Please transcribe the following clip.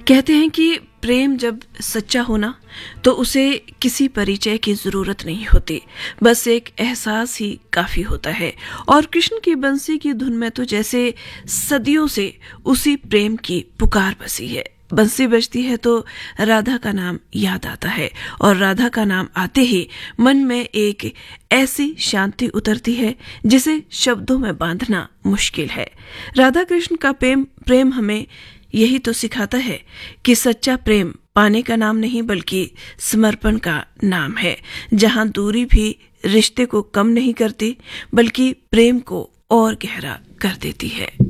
कहते हैं कि प्रेम जब सच्चा होना तो उसे किसी परिचय की जरूरत नहीं होती, बस एक एहसास ही काफी होता है। और कृष्ण की बंसी की धुन में तो जैसे सदियों से उसी प्रेम की पुकार बसी है। बंसी बजती है तो राधा का नाम याद आता है, और राधा का नाम आते ही मन में एक ऐसी शांति उतरती है जिसे शब्दों में बांधना मुश्किल है। राधा कृष्ण का प्रेम हमें यही तो सिखाता है कि सच्चा प्रेम पाने का नाम नहीं बल्कि समर्पण का नाम है, जहां दूरी भी रिश्ते को कम नहीं करती बल्कि प्रेम को और गहरा कर देती है।